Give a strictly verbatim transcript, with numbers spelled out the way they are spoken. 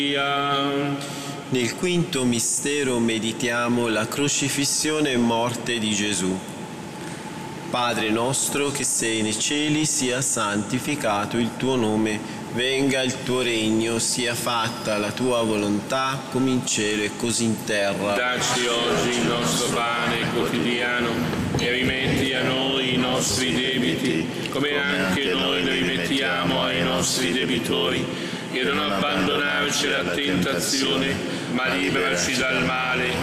Nel quinto mistero meditiamo la crocifissione e morte di Gesù. Padre nostro che sei nei cieli, sia santificato il tuo nome, venga il tuo regno, sia fatta la tua volontà, come in cielo e così in terra. Dacci oggi il nostro pane quotidiano e rimetti a noi i nostri debiti, come anche noi ne rimettiamo ai nostri debitori, e non abbandonarci alla tentazione, ma liberaci dal male.